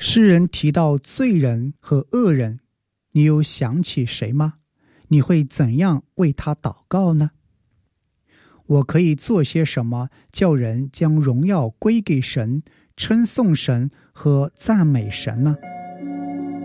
诗人提到罪人和恶人，你有想起谁吗？你会怎样为他祷告呢？我可以做些什么，叫人将荣耀归给神，称颂神和赞美神呢？